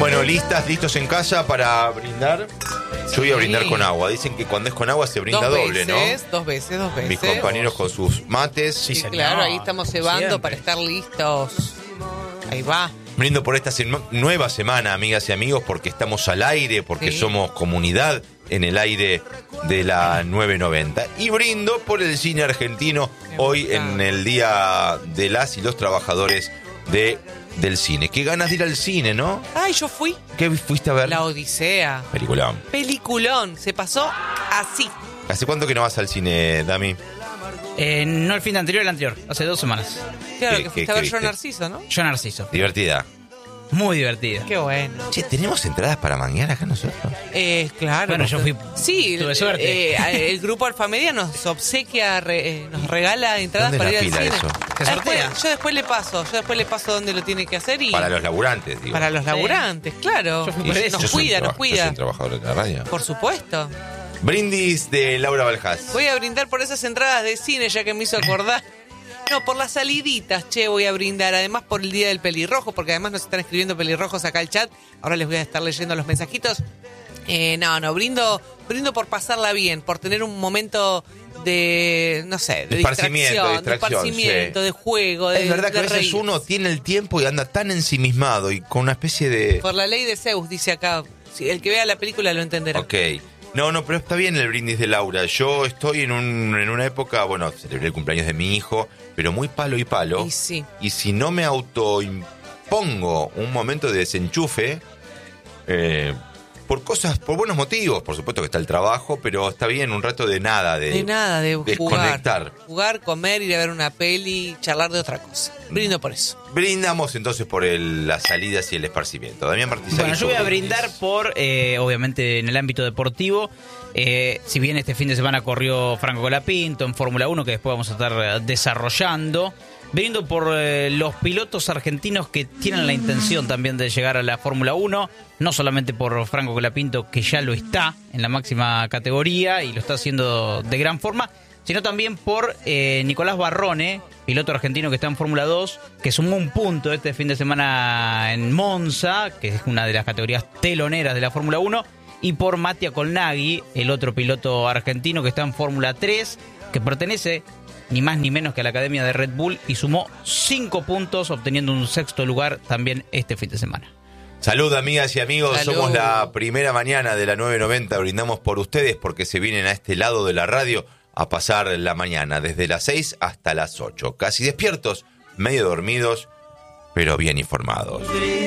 Bueno, listos en casa para brindar. Yo voy a brindar con agua. Dicen que cuando es con agua se brinda doble, ¿no? Dos veces. Mis compañeros con sus mates. Sí, claro, ahí estamos cebando para estar listos. Ahí va. Brindo por esta nueva semana, amigas y amigos, porque estamos al aire, porque somos comunidad en el aire de la 990. Y brindo por el cine argentino hoy en el Día de las y los Trabajadores del Cine. Qué ganas de ir al cine, ¿no? Ay, yo fui. ¿Qué fuiste a ver? La Odisea. Peliculón. Se pasó así. ¿Hace cuánto que no vas al cine, Dami? No el fin de anterior, el anterior. Hace 2 semanas. Claro, que fuiste a ver Yo Narciso, ¿no? Yo Narciso. Divertida. Muy divertida. Qué bueno. Che, ¿tenemos entradas para mañana acá nosotros? Claro. Bueno, yo fui. Sí, tuve suerte. El grupo Alfamedia nos obsequia, nos regala entradas para ir al cine. Eso? ¿Se sortea? Yo después le paso dónde lo tiene que hacer y. Para los laburantes, digo. Para los laburantes, claro. Yo fui por eso. Nos cuida. Yo soy un trabajador de la radio. Por supuesto. Brindis de Laura Baljás. Voy a brindar por esas entradas de cine, ya que me hizo acordar. No, por las saliditas, voy a brindar. Además por el Día del Pelirrojo, porque además nos están escribiendo pelirrojos acá al chat. Ahora les voy a estar leyendo los mensajitos. Brindo por pasarla bien, por tener un momento de, no sé, de distracción, de juego, Es verdad que a veces reír. uno tiene el tiempo y anda tan ensimismado y con una especie de... Por la ley de Zeus, dice acá. Si el que vea la película lo entenderá. Ok. No, pero está bien el brindis de Laura. Yo estoy en una época, celebré el cumpleaños de mi hijo, pero muy palo y palo. Y sí. Y si no me autoimpongo un momento de desenchufe, por buenos motivos, por supuesto que está el trabajo, pero está bien un rato de desconectar. Jugar, comer, ir a ver una peli, charlar de otra cosa. Brindo por eso. Brindamos entonces por las salidas y el esparcimiento. Damián Martínez. Bueno, yo voy a brindar por, obviamente, en el ámbito deportivo. Si bien este fin de semana corrió Franco Colapinto en Fórmula 1, que después vamos a estar desarrollando. Brindo por los pilotos argentinos que tienen la intención también de llegar a la Fórmula 1. No solamente por Franco Colapinto, que ya lo está en la máxima categoría y lo está haciendo de gran forma, sino también por Nicolás Barrone, piloto argentino que está en Fórmula 2, que sumó un punto este fin de semana en Monza, que es una de las categorías teloneras de la Fórmula 1, y por Mattia Colnaghi, el otro piloto argentino que está en Fórmula 3, que pertenece ni más ni menos que a la Academia de Red Bull y sumó 5 puntos, obteniendo un 6º lugar también este fin de semana. Salud, amigas y amigos. Salud. Somos la primera mañana de la 990. Brindamos por ustedes porque se vienen a este lado de la radio a pasar la mañana, desde las 6 hasta las 8. Casi despiertos, medio dormidos, pero bien informados.